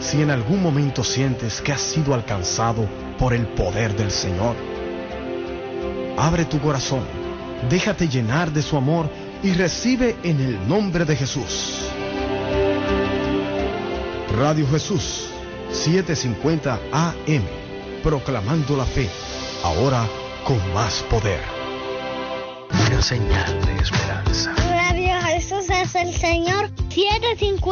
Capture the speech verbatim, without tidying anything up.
Si en algún momento sientes que has sido alcanzado por el poder del Señor, abre tu corazón, déjate llenar de su amor y recibe en el nombre de Jesús. Radio Jesús, setecientos cincuenta A M, proclamando la fe, ahora con más poder. Una señal de esperanza. Radio Jesús es el Señor, setecientos cincuenta.